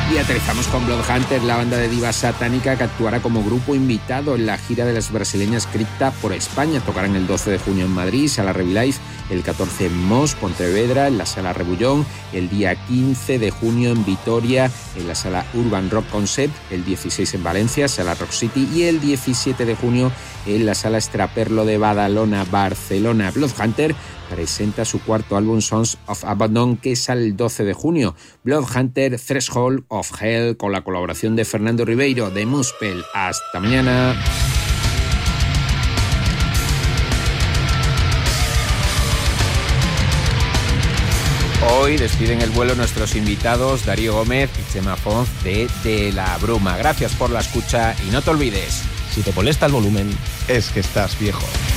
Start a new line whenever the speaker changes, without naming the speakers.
Y aterrizamos con Bloodhunter, la banda de diva satánica que actuará como grupo invitado en la gira de las brasileñas Cripta por España. Tocarán el 12 de junio en Madrid, Sala Revilife, el 14 en Mos, Pontevedra, en la Sala Rebullón, el día 15 de junio en Vitoria, en la Sala Urban Rock Concept, el 16 en Valencia, Sala Rock City, y el 17 de junio en la Sala Extraperlo de Badalona, Barcelona. Bloodhunter presenta su cuarto álbum Sons of Abandon, que sale el 12 de junio. Bloodhunter Threshold of Hell, con la colaboración de Fernando Ribeiro de Muspel. Hasta mañana. Hoy despiden el vuelo nuestros invitados Darío Gómez y Chema Fons de La Bruma. Gracias por la escucha y no te olvides:
si te molesta el volumen, es que estás viejo.